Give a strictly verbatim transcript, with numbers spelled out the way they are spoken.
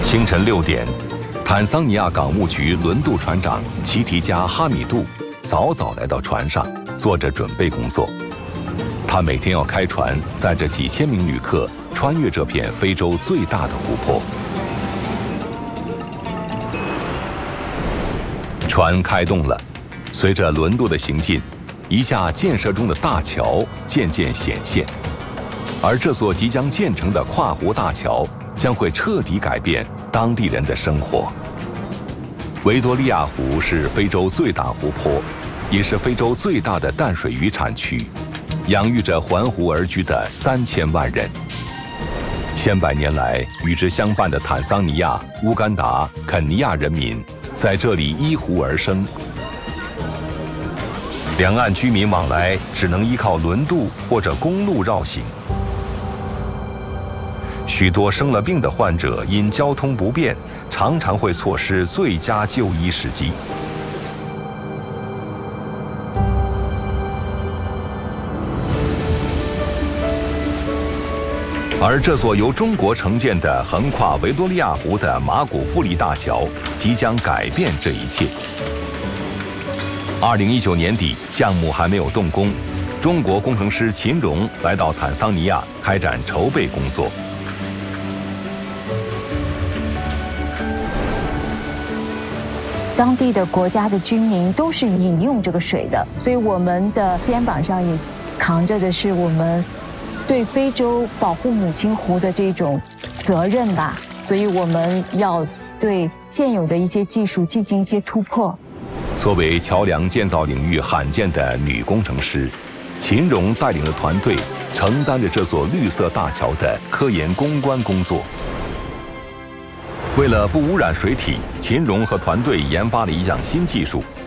清晨六点，坦桑尼亚港务局轮渡船长齐提加哈米杜早早来到船上，做着准备工作。他每天要开船，载着几千名旅客穿越这片非洲最大的湖泊。船开动了，随着轮渡的行进，一架建设中的大桥渐渐显现。而这座即将建成的跨湖大桥将会彻底改变当地人的生活。维多利亚湖是非洲最大湖泊，也是非洲最大的淡水鱼产区，养育着环湖而居的三千万人。千百年来，与之相伴的坦桑尼亚、乌干达、肯尼亚人民在这里依湖而生。两岸居民往来只能依靠轮渡或者公路绕行。许多生了病的患者因交通不便，常常会错失最佳就医时机。而这座由中国承建的横跨维多利亚湖的马古富利大桥，即将改变这一切。二零一九年底，项目还没有动工，中国工程师秦荣来到坦桑尼亚开展筹备工作。 当地的国家的居民都是饮用这个水的，所以我们的肩膀上也扛着的是我们对非洲保护母亲湖的这种责任吧。所以我们要对现有的一些技术进行一些突破。 作为桥梁建造领域罕见的女工程师，秦荣带领的团队承担着这座绿色大桥的科研攻关工作。为了不污染水体，秦荣和团队研发了一项新技术，